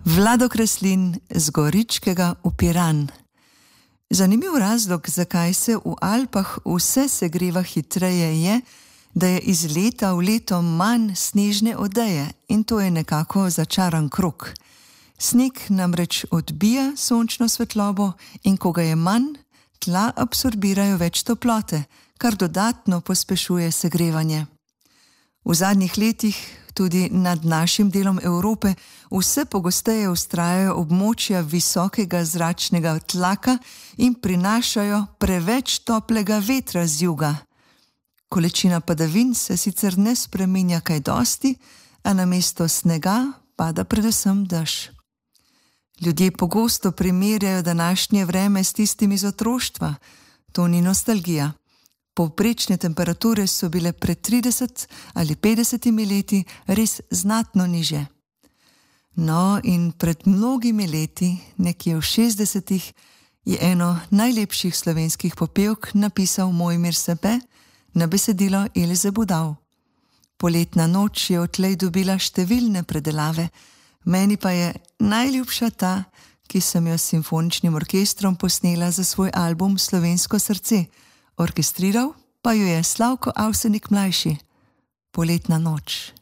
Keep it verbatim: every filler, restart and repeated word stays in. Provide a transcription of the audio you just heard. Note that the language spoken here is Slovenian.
Vlado Kreslin z Goričkega v Piran. Zanimiv razlog, zakaj se v Alpah vse segreva hitreje, je, da je iz leta v leto manj snežne odeje in to je nekako začaran krog. Sneg namreč odbija sončno svetlobo in ko ga je manj, tla absorbirajo več toplote, kar dodatno pospešuje segrevanje. V zadnjih letih tudi nad našim delom Evrope vse pogosteje vztrajajo območja visokega zračnega tlaka in prinašajo preveč toplega vetra z juga. Količina padavin se sicer ne spreminja kaj dosti, a namesto snega pada predvsem dež. Ljudje pogosto primerjajo današnje vreme s tistim iz otroštva. To ni nostalgija. Povprečne temperature so bile pred trideset ali petdesetimi leti res znatno nižje. No, in pred mnogimi leti, nekje v šestdesetih, je eno najlepših slovenskih popevk napisal Mojmir Sebe na besedilo Elze Budal. Poletna noč je odtlej dobila številne predelave, meni pa je najljubša ta, ki sem jo s simfoničnim orkestrom posnela za svoj album Slovensko srce. Orkestriral pa jo je Slavko Avsenik mlajši. Poletna noč.